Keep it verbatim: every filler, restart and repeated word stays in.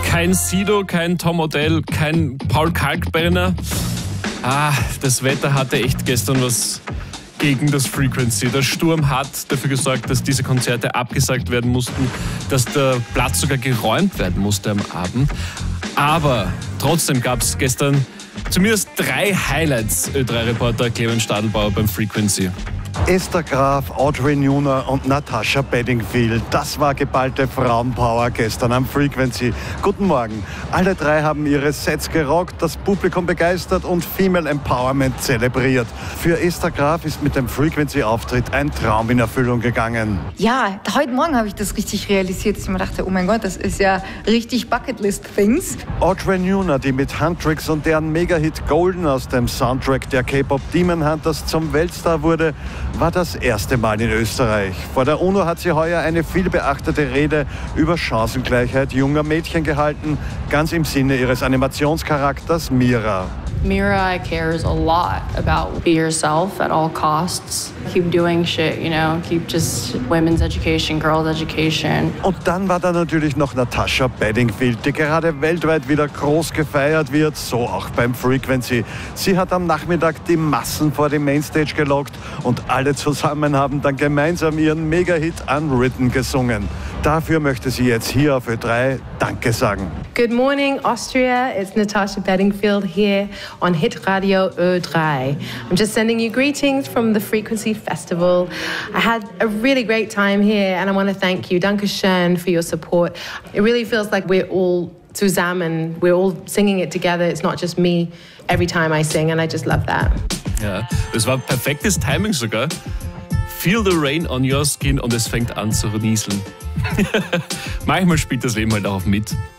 Kein Sido, kein Tom Odell, kein Paul Kalkbrenner. Ah, das Wetter hatte echt gestern was gegen das Frequency. Der Sturm hat dafür gesorgt, dass diese Konzerte abgesagt werden mussten, dass der Platz sogar geräumt werden musste am Abend. Aber trotzdem gab es gestern zumindest drei Highlights, Ö drei Reporter Clemens Stadelbauer beim Frequency. Esther Graf, Audrey Newner und Natasha Bedingfield. Das war geballte Frauenpower gestern am Frequency. Guten Morgen. Alle drei haben ihre Sets gerockt, das Publikum begeistert und Female Empowerment zelebriert. Für Esther Graf ist mit dem Frequency-Auftritt ein Traum in Erfüllung gegangen. Ja, heute Morgen habe ich das richtig realisiert, dass ich mir dachte, oh mein Gott, das ist ja richtig Bucketlist-Things. Audrey Newner, die mit Huntrix und deren Megahit Golden aus dem Soundtrack der K-Pop Demon Hunters zum Weltstar wurde, war das erste Mal in Österreich. Vor der UNO hat sie heuer eine vielbeachtete Rede über Chancengleichheit junger Mädchen gehalten, ganz im Sinne ihres Animationscharakters Mira. Mira cares a lot about be yourself at all costs. Keep doing shit, you know, keep just women's education, girls' education. Und dann war da natürlich noch Natasha Bedingfield, die gerade weltweit wieder groß gefeiert wird, so auch beim Frequency. Sie hat am Nachmittag die Massen vor die Mainstage gelockt und alle zusammen haben dann gemeinsam ihren Megahit Unwritten gesungen. Dafür möchte sie jetzt hier auf Ö drei Danke sagen. Good morning, Austria. It's Natasha Bedingfield here on Hit Radio Ö drei. I'm just sending you greetings from the Frequency Festival. I had a really great time here and I want to thank you. Danke schön for your support. It really feels like we're all zusammen. We're all singing it together. It's not just me every time I sing and I just love that. Ja, das war perfektes Timing sogar. Feel the rain on your skin und es fängt an zu nieseln. Manchmal spielt das Leben halt auch mit.